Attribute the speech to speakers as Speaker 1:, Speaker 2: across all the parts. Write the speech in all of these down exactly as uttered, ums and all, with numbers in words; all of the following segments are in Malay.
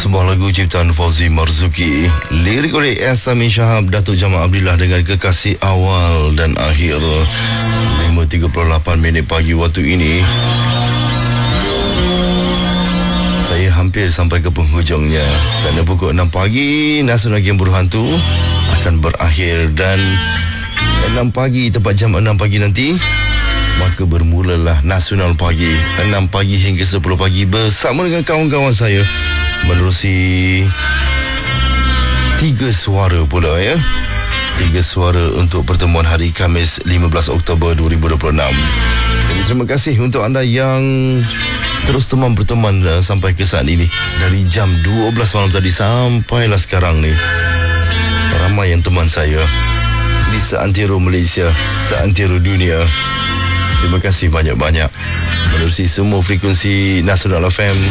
Speaker 1: Sebuah lagu ciptaan Fauzi Marzuki, lirik oleh Amin Shahab, Datuk Jamal Abdillah dengan Kekasih Awal dan Akhir. lima tiga puluh lapan minit pagi waktu ini, saya hampir sampai ke penghujungnya. Kerana pukul enam pagi Nasional Game Berhantu akan berakhir, dan enam pagi, tepat jam enam pagi nanti, maka bermulalah Nasional Pagi. enam pagi hingga sepuluh pagi bersama dengan kawan-kawan saya menerusi tiga suara pula ya. Tiga suara untuk pertemuan hari Khamis lima belas Oktober dua ribu dua puluh enam. Jadi terima kasih untuk anda yang terus teman berteman uh, sampai ke saat ini. Dari jam dua belas malam tadi sampailah sekarang ni, ramai yang teman saya di seantero Malaysia, seantero dunia. Terima kasih banyak-banyak menerusi semua frekuensi Nasional F M.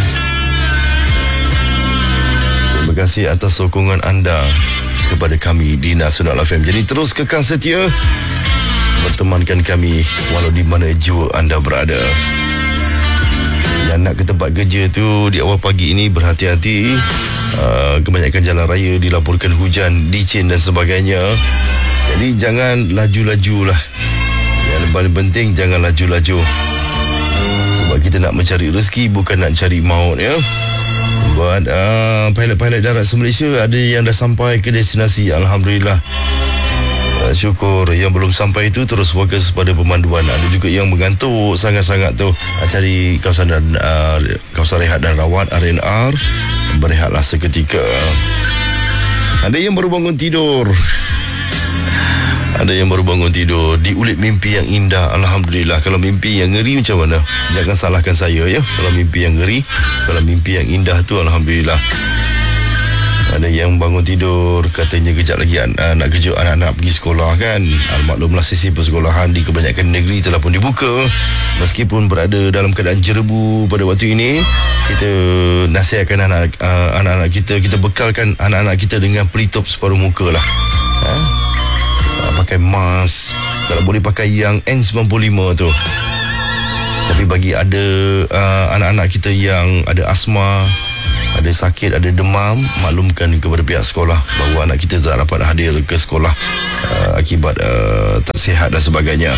Speaker 1: Terima kasih atas sokongan anda kepada kami di Nasional F M. Jadi terus kekal setia bertemankan kami walau di mana jua anda berada. Yang nak ke tempat kerja tu di awal pagi ini berhati-hati. Uh, kebanyakan jalan raya dilaporkan hujan, licin dan sebagainya. Jadi jangan laju-laju lah. Yang paling penting jangan laju-laju, sebab kita nak mencari rezeki, bukan nak cari maut ya. Buat uh, pilot-pilot darat se-Malaysia, ada yang dah sampai ke destinasi, Alhamdulillah. Uh, syukur. Yang belum sampai itu terus fokus pada pemanduan. Ada juga yang mengantuk sangat-sangat tu, uh, cari kawasan dan, uh, kawasan rehat dan rawat R and R. Berehatlah seketika. Ada yang baru bangun tidur. Ada yang baru bangun tidur diulit mimpi yang indah, Alhamdulillah. Kalau mimpi yang ngeri macam mana, jangan salahkan saya ya. Kalau mimpi yang ngeri, kalau mimpi yang indah tu Alhamdulillah. Ada yang bangun tidur katanya kejap lagi uh, nak kejut anak-anak pergi sekolah kan. Maklumlah sesi persekolahan di kebanyakan negeri telah pun dibuka. Meskipun berada dalam keadaan jerebu pada waktu ini, kita nasihatkan anak, uh, anak-anak kita, kita bekalkan anak-anak kita dengan pelitup separuh muka lah. Ha? Pakai mask, kalau boleh pakai yang N sembilan puluh lima tu. Tapi bagi ada uh, anak-anak kita yang ada asma, ada sakit, ada demam, maklumkan kepada pihak sekolah bahawa anak kita tak dapat hadir ke sekolah uh, akibat uh, tak sihat dan sebagainya.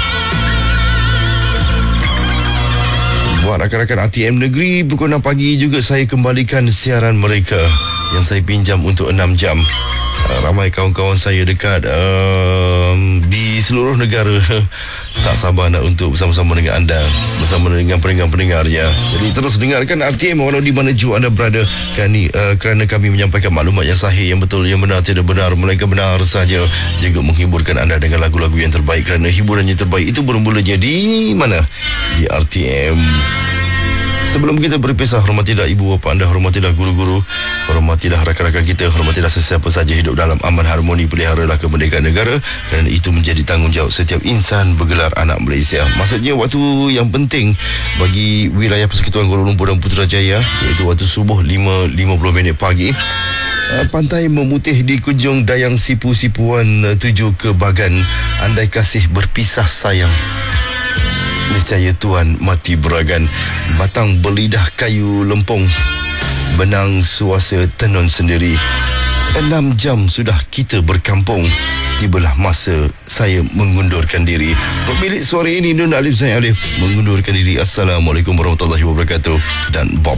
Speaker 1: Buat rakan-rakan R T M negeri, pukul enam pagi juga saya kembalikan siaran mereka yang saya pinjam untuk enam jam. Uh, ramai kawan-kawan saya dekat uh, di seluruh negara tak sabar nak untuk bersama-sama dengan anda, bersama dengan pendengar-pendengarnya. Jadi terus dengarkan R T M walau di mana jua anda berada, kani, uh, kerana kami menyampaikan maklumat yang sahih, yang betul, yang benar, tidak benar, melainkan benar saja. Juga menghiburkan anda dengan lagu-lagu yang terbaik, kerana hiburan yang terbaik itu bermulanya di mana? Di R T M. Sebelum kita berpisah, hormatilah ibu bapa anda, hormatilah guru-guru, hormatilah rakan-rakan kita, hormatilah sesiapa saja hidup dalam aman harmoni, peliharalah kemerdekaan negara, kerana itu menjadi tanggungjawab setiap insan bergelar anak Malaysia. Maksudnya waktu yang penting bagi wilayah Persekutuan Kuala Lumpur dan Putrajaya, iaitu waktu subuh lima lima puluh minit pagi. Pantai memutih di Kunjung Dayang Sipu-Sipuan tuju ke Bagan. Andai kasih berpisah sayang, niscaya Tuhan mati beragan. Batang berlidah kayu lempung, benang suasa tenun sendiri. Enam jam sudah kita berkampung, tibalah masa saya mengundurkan diri. Pemilik suara ini Nun Alif Zain Alif mengundurkan diri. Assalamualaikum warahmatullahi wabarakatuh. Dan Bob